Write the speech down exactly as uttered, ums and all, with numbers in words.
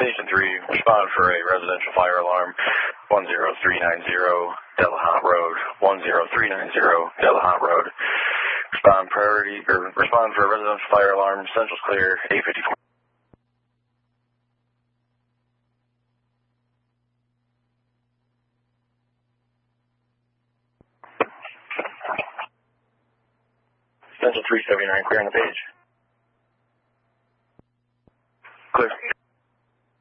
Station three, respond for a residential fire alarm, one zero three nine zero Delahant Road, one zero three nine zero Delahant Road. Respond priority, or respond for a residential fire alarm, Central's clear, eight fifty-four. Central three seventy-nine, clear on the page. Clear.